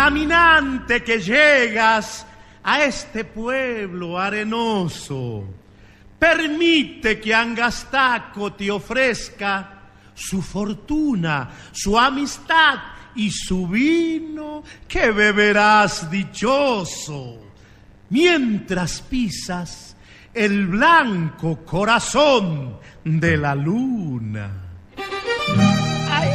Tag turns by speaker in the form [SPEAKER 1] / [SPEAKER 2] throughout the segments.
[SPEAKER 1] caminante que llegas a este pueblo arenoso, permite que Angastaco te ofrezca su fortuna, su amistad y su vino, que beberás dichoso, mientras pisas el blanco corazón de la luna. ¡Ay!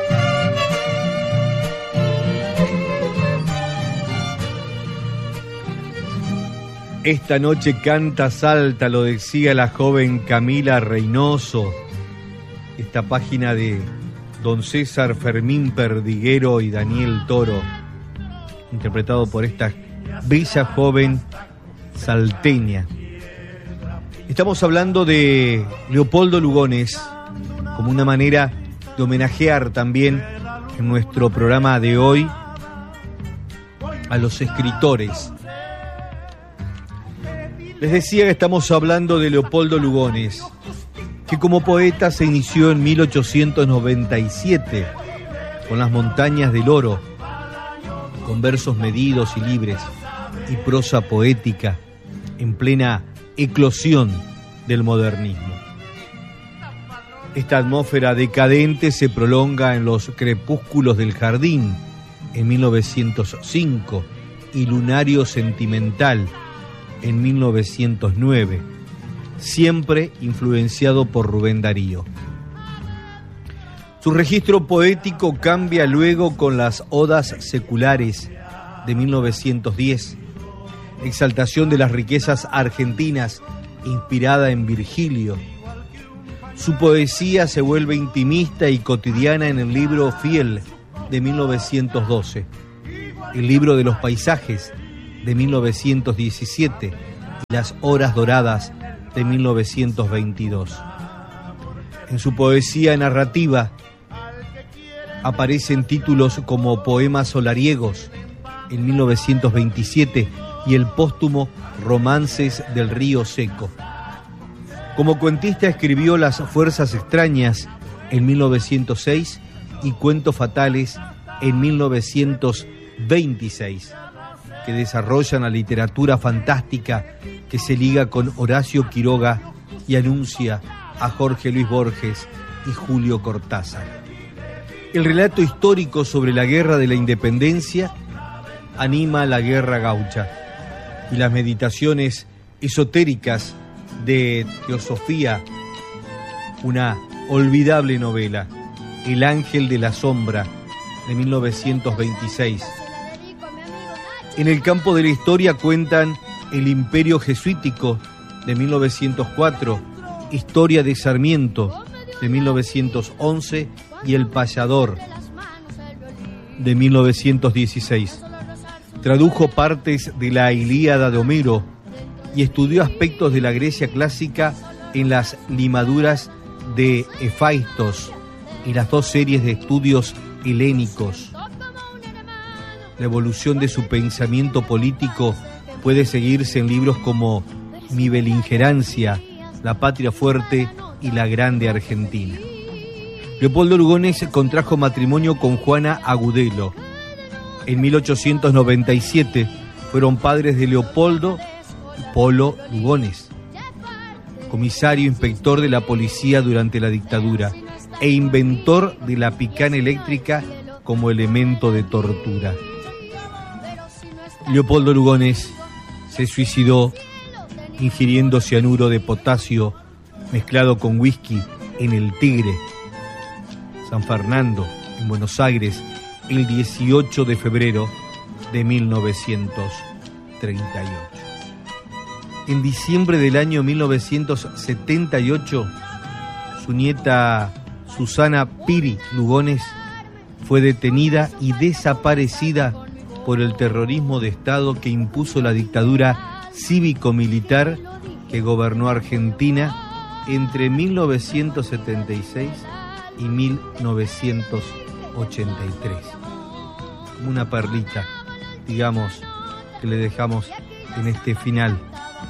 [SPEAKER 2] Esta noche canta, salta, lo decía la joven Camila Reynoso. Esta página de don César Fermín Perdiguero y Daniel Toro, interpretado por esta bella joven salteña. Estamos hablando de Leopoldo Lugones como una manera de homenajear también en nuestro programa de hoy a los escritores. Les decía que estamos hablando de Leopoldo Lugones, que como poeta se inició en 1897 con Las montañas del oro, con versos medidos y libres y prosa poética en plena eclosión del modernismo. Esta atmósfera decadente se prolonga en Los crepúsculos del jardín en 1905 y Lunario sentimental en 1909, siempre influenciado por Rubén Darío. Su registro poético cambia luego con las Odas seculares de 1910, exaltación de las riquezas argentinas inspirada en Virgilio. Su poesía se vuelve intimista y cotidiana en el libro Fiel de 1912, el libro de los paisajes de 1917 y Las horas doradas de 1922. En su poesía narrativa aparecen títulos como Poemas solariegos en 1927 y el póstumo Romances del río seco. Como cuentista escribió Las fuerzas extrañas en 1906 y Cuentos fatales en 1926. Que desarrollan la literatura fantástica que se liga con Horacio Quiroga y anuncia a Jorge Luis Borges y Julio Cortázar. El relato histórico sobre la guerra de la independencia anima la guerra gaucha y las meditaciones esotéricas de Teosofía, una olvidable novela, El ángel de la sombra de 1926. En el campo de la historia cuentan El imperio jesuítico de 1904, Historia de Sarmiento de 1911 y El payador de 1916. Tradujo partes de la Ilíada de Homero y estudió aspectos de la Grecia clásica en las limaduras de Hefaistos y las dos series de estudios helénicos. La evolución de su pensamiento político puede seguirse en libros como Mi beligerancia, La patria fuerte y La grande Argentina. Leopoldo Lugones contrajo matrimonio con Juana Agudelo. En 1897 fueron padres de Leopoldo y Polo Lugones, comisario inspector de la policía durante la dictadura e inventor de la picana eléctrica como elemento de tortura. Leopoldo Lugones se suicidó ingiriendo cianuro de potasio mezclado con whisky en el Tigre, San Fernando, en Buenos Aires, el 18 de febrero de 1938. En diciembre del año 1978, su nieta Susana Piri Lugones fue detenida y desaparecida por el terrorismo de Estado que impuso la dictadura cívico-militar que gobernó Argentina entre 1976 y 1983. Una perlita, digamos, que le dejamos en este final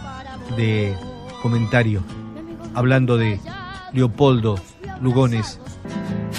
[SPEAKER 2] de comentario, hablando de Leopoldo Lugones